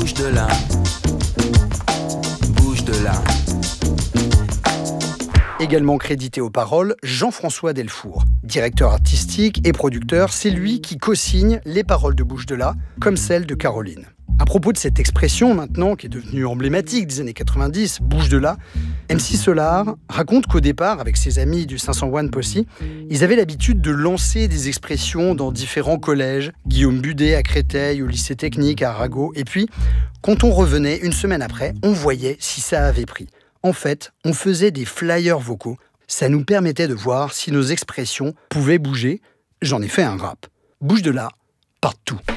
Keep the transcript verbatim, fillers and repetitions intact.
bouge de là, bouge de là. Également crédité aux paroles, Jean-François Delfour. Directeur artistique et producteur, c'est lui qui co-signe les paroles de Bouge de là, comme celles de Caroline. À propos de cette expression maintenant, qui est devenue emblématique des années quatre-vingt-dix, Bouge de là, M C Solar raconte qu'au départ, avec ses amis du cinq cent un Posse, ils avaient l'habitude de lancer des expressions dans différents collèges, Guillaume Budet à Créteil, au lycée technique à Arago, et puis, quand on revenait une semaine après, on voyait si ça avait pris. En fait, on faisait des flyers vocaux. Ça nous permettait de voir si nos expressions pouvaient bouger. J'en ai fait un rap. Bouge de là, partout.